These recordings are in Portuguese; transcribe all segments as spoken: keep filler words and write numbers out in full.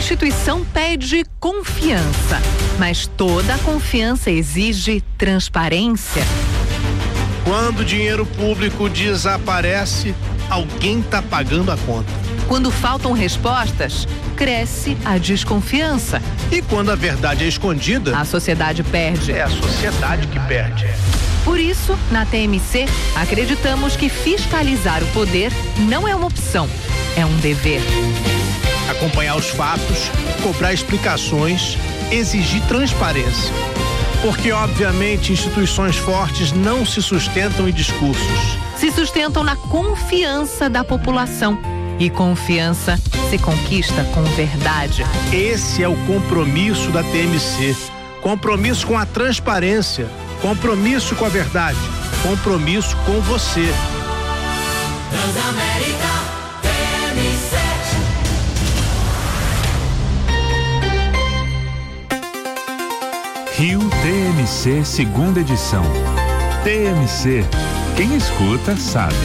instituição pede confiança, mas toda confiança exige transparência. Quando o dinheiro público desaparece, alguém está pagando a conta. Quando faltam respostas, cresce a desconfiança. E quando a verdade é escondida, a sociedade perde. É a sociedade que perde. Por isso, na T M C, acreditamos que fiscalizar o poder não é uma opção, é um dever. Acompanhar os fatos, cobrar explicações, exigir transparência. Porque, obviamente, instituições fortes não se sustentam em discursos. Se sustentam na confiança da população. E confiança se conquista com verdade. Esse é o compromisso da T M C. Compromisso com a transparência. Compromisso com a verdade. Compromisso com você. Transamérica T M C. Rio T M C, segunda edição. T M C, quem escuta sabe.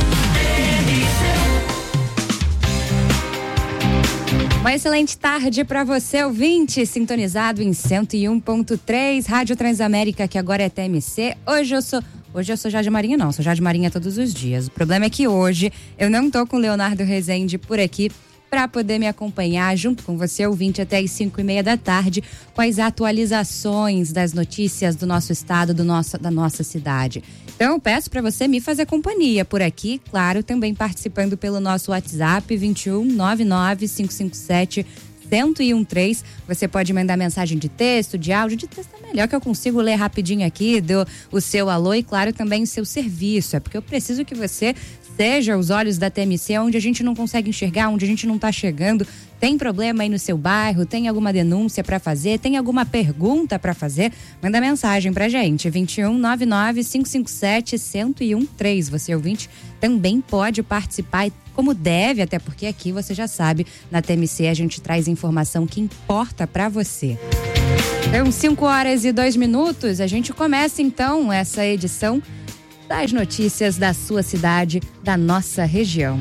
Uma excelente tarde para você, ouvinte, sintonizado em cento e um ponto três, Rádio Transamérica, que agora é T M C. Hoje eu sou, hoje eu sou Jade Marinha, não, sou Jade Marinha todos os dias. O problema é que hoje eu não tô com o Leonardo Rezende por aqui para poder me acompanhar junto com você, ouvinte, até as cinco e meia da tarde, com as atualizações das notícias do nosso estado, do nosso, da nossa cidade. Então eu peço para você me fazer companhia por aqui, claro, também participando pelo nosso WhatsApp vinte e um, nove nove cinco cinco sete, zero um um três. Você pode mandar mensagem de texto, de áudio, de texto é melhor que eu consigo ler rapidinho aqui, do o seu alô e claro também o seu serviço, é porque eu preciso que você seja os olhos da T M C, onde a gente não consegue enxergar, onde a gente não está chegando. Tem problema aí no seu bairro? Tem alguma denúncia para fazer? Tem alguma pergunta para fazer? Manda mensagem pra gente, vinte e um, nove nove cinco cinco sete, zero um um três. Você, ouvinte, também pode participar, como deve, até porque aqui você já sabe, na T M C a gente traz informação que importa para você. Então, cinco horas e dois minutos, a gente começa então essa edição das notícias da sua cidade, da nossa região.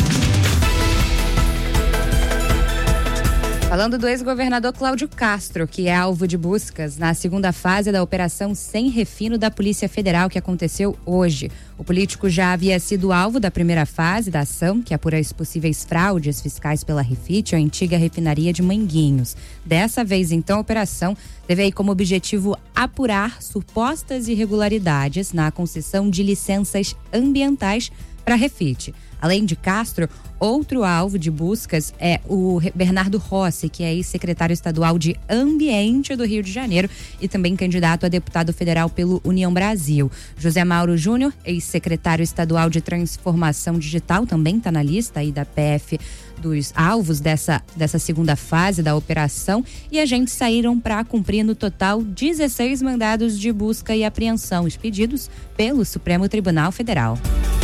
Falando do ex-governador Cláudio Castro, que é alvo de buscas na segunda fase da Operação Sem Refino da Polícia Federal, que aconteceu hoje. O político já havia sido alvo da primeira fase da ação, que apura as possíveis fraudes fiscais pela Refit, a antiga refinaria de Manguinhos. Dessa vez, então, a operação teve aí como objetivo apurar supostas irregularidades na concessão de licenças ambientais para a Refit. Além de Castro, outro alvo de buscas é o Bernardo Rossi, que é ex-secretário estadual de Ambiente do Rio de Janeiro e também candidato a deputado federal pelo União Brasil. José Mauro Júnior, ex-secretário estadual de Transformação Digital, também está na lista aí da P F dos alvos dessa, dessa segunda fase da operação, e agentes saíram para cumprir no total dezesseis mandados de busca e apreensão expedidos pelo Supremo Tribunal Federal.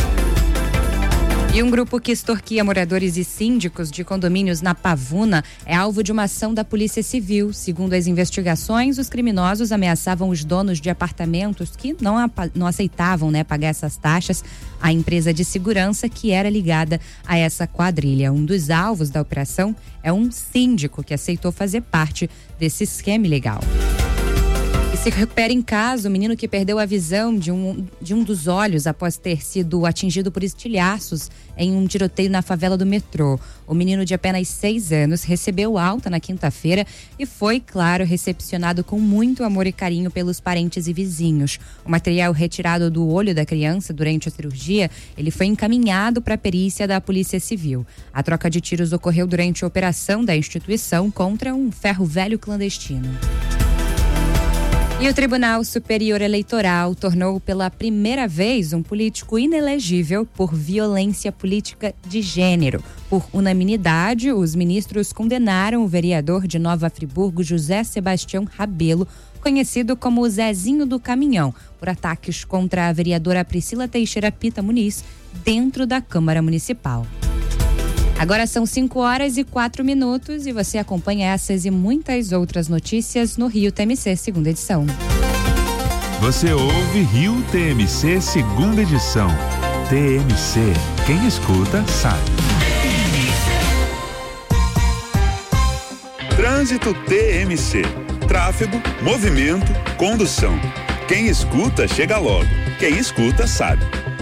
E um grupo que extorquia moradores e síndicos de condomínios na Pavuna é alvo de uma ação da Polícia Civil. Segundo as investigações, os criminosos ameaçavam os donos de apartamentos que não, não aceitavam, né, pagar essas taxas à empresa de segurança que era ligada a essa quadrilha. Um dos alvos da operação é um síndico que aceitou fazer parte desse esquema ilegal. E se recupera em casa o menino que perdeu a visão de um, de um dos olhos após ter sido atingido por estilhaços em um tiroteio na favela do metrô. O menino de apenas seis anos recebeu alta na quinta-feira e foi, claro, recepcionado com muito amor e carinho pelos parentes e vizinhos. O material retirado do olho da criança durante a cirurgia, ele foi encaminhado para a perícia da Polícia Civil. A troca de tiros ocorreu durante a operação da instituição contra um ferro velho clandestino. E o Tribunal Superior Eleitoral tornou pela primeira vez um político inelegível por violência política de gênero. Por unanimidade, os ministros condenaram o vereador de Nova Friburgo, José Sebastião Rabelo, conhecido como o Zezinho do Caminhão, por ataques contra a vereadora Priscila Teixeira Pita Muniz dentro da Câmara Municipal. Agora são cinco horas e quatro minutos e você acompanha essas e muitas outras notícias no Rio T M C, segunda edição. Você ouve Rio T M C, segunda edição. T M C, quem escuta sabe. Trânsito T M C. Tráfego, movimento, condução. Quem escuta, chega logo. Quem escuta, sabe.